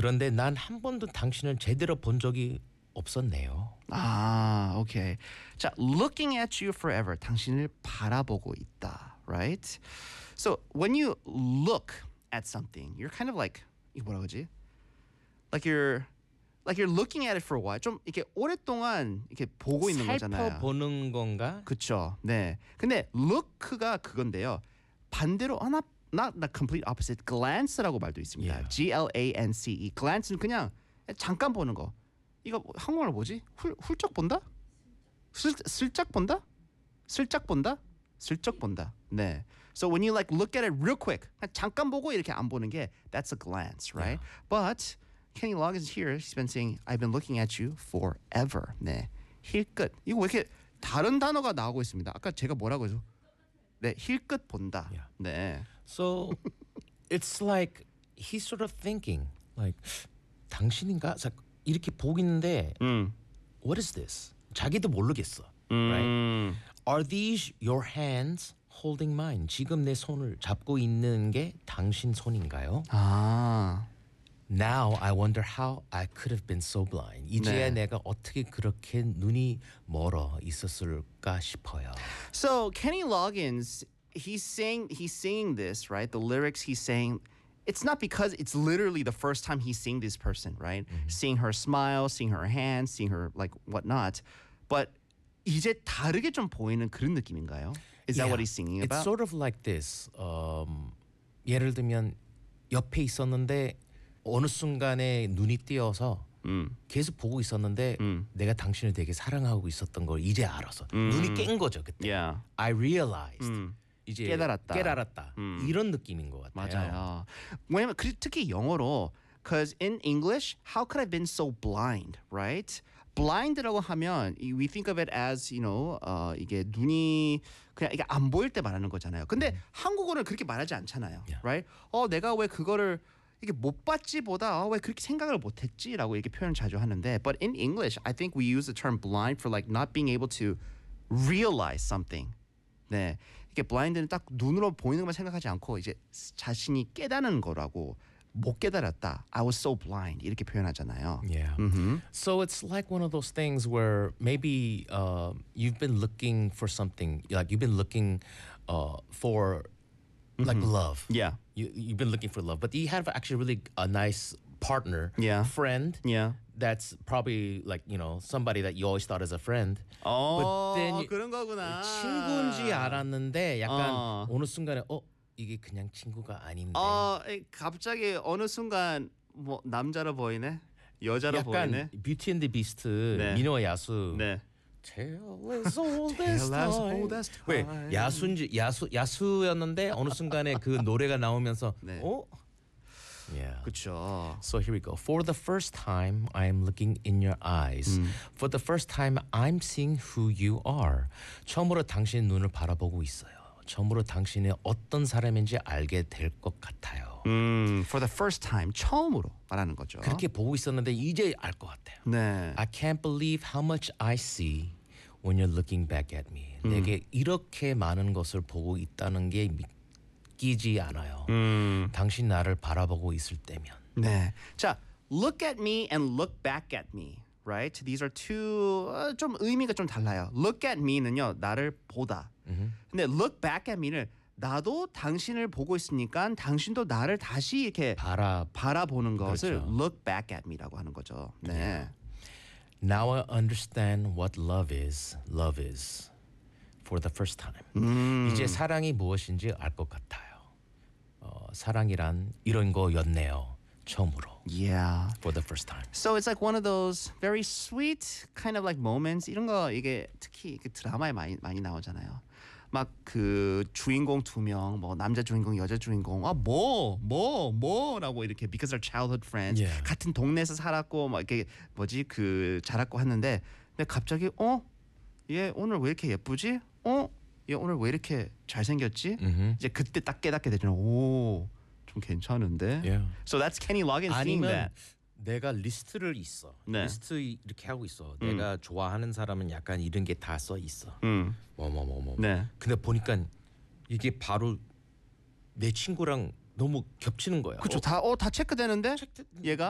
그런데 난 한 번도 당신을 제대로 본 적이 없었네요. 아, okay. 자, looking at you forever. 당신을 바라보고 있다, right? So when you look at something, you're kind of like 이거 뭐라 그러지? Like you're looking at it for a while. 좀 이렇게 오랫동안 이렇게 보고 있는 거잖아요. 살펴보는 건가? 그렇죠. 네. 근데 look가 그건데요. 반대로 not the complete opposite. glance라고 말도 있습니다. Yeah. Glance. glance는 그냥 잠깐 보는 거. 이거 한국말로 뭐지? 훌쩍 본다? 슬쩍 본다? 슬쩍 본다? 슬쩍 본다. 네. So when you like look at it real quick, 잠깐 보고 이렇게 안 보는 게 that's a glance, right? Yeah. But Kenny Loggins here, he's been saying I've been looking at you forever. 네. 힐끗. 이거 왜 이렇게 다른 단어가 나오고 있습니다. 아까 제가 뭐라고 해서 네, 힐끗 본다. Yeah. 네. So it's like he's sort of thinking like 당신인가? 이렇게 보고 있는데 what is this? 자기도 모르겠어. Right? Are these your hands holding mine? 지금 내 손을 잡고 있는 게 당신 손인가요? 아. Now I wonder how I could have been so blind. 이제야 네. 내가 어떻게 그렇게 눈이 멀어 있었을까 싶어요. So Kenny Loggins, he's singing this, right? The lyrics he's saying, it's not because it's literally the first time he's seeing this person, right? Seeing her smile, seeing her hands, seeing her like whatnot. But 이제 다르게 좀 보이는 그런 느낌인가요? Is that Yeah. what he's singing about? It's sort of like this. 예를 들면 옆에 있었는데 어느 순간에 눈이 띄어서 계속 보고 있었는데 내가 당신을 되게 사랑하고 있었던 걸 이제 알아서 눈이 깬 거죠 그때. Yeah. I realized. 이제 깨달았다. 이런 느낌인 것 같아요. 맞아요. 왜냐면 특히 영어로 because in English, how could I have been so blind, right? blind라고 하면 we think of it as, 이게 눈이 그냥 이게 안 보일 때 말하는 거잖아요. 근데 한국어는 그렇게 말하지 않잖아요, Yeah. right? 내가 왜 그거를 이게 못 봤지보다 왜 그렇게 생각을 못 했지라고 이렇게 표현 자주 하는데 but in English, I think we use the term blind for like not being able to realize something. 네, 이게 blind는 딱 눈으로 보이는 것만 생각하지 않고 이제 자신이 깨닫는 거라고 못 깨달았다. I was so blind 이렇게 표현하잖아요. Yeah. So it's like one of those things where maybe you've been looking for something, like you've been looking for like love. Yeah. You've been looking for love, but you have actually really a nice partner, Yeah. friend. Yeah. That's probably like somebody that you always thought as a friend. But then 그런 거구나. 친구인지 알았는데 약간 어느 순간에 이게 그냥 친구가 아닌데. 갑자기 어느 순간 뭐 남자로 보이네, 여자로 보이네. 약간 뷰티 앤 더 비스트 네. 미녀 야수. 네. Tale as old as Tale as time. old as 왜 time. 야수였는데 어느 순간에 그 노래가 나오면서 네. Yeah. 그렇죠. So here we go. For the first time, I am looking in your eyes. For the first time, I'm seeing who you are. 처음으로 당신의 눈을 바라보고 있어요. 처음으로 당신이 어떤 사람인지 알게 될 것 같아요. For the first time, 처음으로 말하는 거죠. 그렇게 보고 있었는데 이제 알 것 같아요. 네. I can't believe how much I see when you're looking back at me. 내게 이렇게 많은 것을 보고 있다는 게 믿기지 않아요. 당신 나를 바라보고 있을 때면. 네. 자, look at me and look back at me. Right? These are two 좀 의미가 좀 달라요. Look at me는요, 나를 보다. 근데 look back at me는 나도 당신을 보고 있으니까 당신도 나를 다시 이렇게 바라보는 것을 그렇죠. look back at me라고 하는 거죠. 네. Now I understand what love is. Love is for the first time. 이제 사랑이 무엇인지 알 것 같아요. 사랑이란 이런 거였네요. 처음으로. Yeah. For the first time. So it's like one of those very sweet kind of like moments. 이런 거 이게 특히 그 드라마에 많이 나오잖아요. 막 그 주인공 두 명, 뭐 남자 주인공, 여자 주인공, 뭐라고 이렇게 because they're childhood friends, Yeah. 같은 동네에서 살았고, 막 이렇게 뭐지 그 자랐고 하는데, 근데 갑자기 얘 오늘 왜 이렇게 예쁘지? 얘 오늘 왜 이렇게 잘생겼지? 이제 그때 딱 깨닫게 되잖아. 좀 괜찮은데. Yeah. So that's Kenny Loggins seeing 아니면 that. 내가 리스트를 있어. 네. 리스트 이렇게 하고 있어. 내가 좋아하는 사람은 약간 이런 게 다 써 있어. 뭐. 네. 근데 보니까 이게 바로 내 친구랑 너무 겹치는 거야. 그렇죠. 다 체크되는데 얘가